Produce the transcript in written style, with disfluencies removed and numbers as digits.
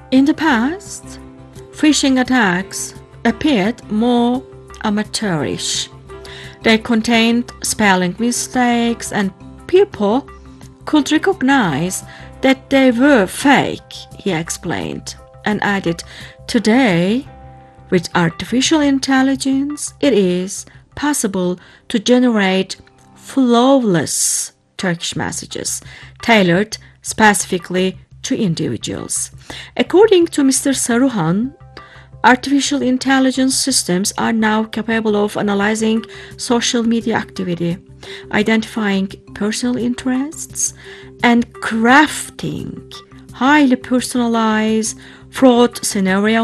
In the past, phishing attacks appeared more amateurish. They contained spelling mistakes, and people could recognize that they were fake, he explained, and added, "Today, with artificial intelligence, it is possible to generate flawless Turkish messages tailored specifically to individuals." According to Mr. Saruhan, artificial intelligence systems are now capable of analyzing social media activity, identifying personal interests, and crafting highly personalized fraud scenarios